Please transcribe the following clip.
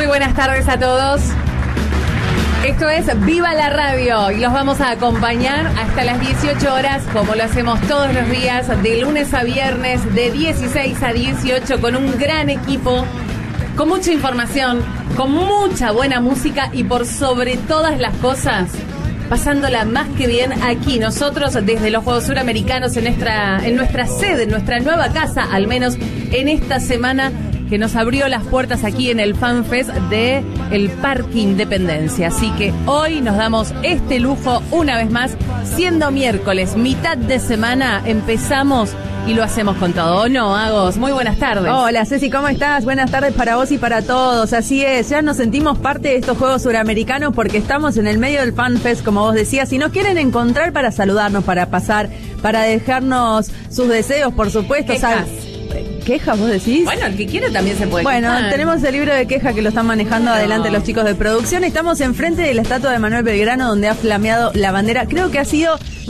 Muy buenas tardes a todos. Esto es Viva la Radio y los vamos a acompañar hasta las 18 horas, como lo hacemos todos los días, de lunes a viernes, de 16 a 18, con un gran equipo, con mucha información, con mucha buena música y por sobre todas las cosas, pasándola más que bien aquí, nosotros desde los Juegos Suramericanos en nuestra sede, en nuestra nueva casa, al menos en esta semana que nos abrió las puertas aquí en el FanFest de el Parque Independencia. Así que hoy nos damos este lujo una vez más, siendo miércoles, mitad de semana, empezamos y lo hacemos con todo. ¿O no, Agos? Muy buenas tardes. Hola, Ceci, ¿cómo estás? Buenas tardes para vos y para todos. Así es, ya nos sentimos parte de estos Juegos Suramericanos porque estamos en el medio del FanFest, como vos decías. Si nos quieren encontrar para saludarnos, para pasar, para dejarnos sus deseos, por supuesto. ¿Quejas vos decís? Bueno, el que quiera también se puede Bueno, quejar. tenemos el libro de queja que lo están manejando adelante los chicos de producción. Estamos enfrente de la estatua de Manuel Belgrano, donde ha flameado la bandera. Creo que ha sido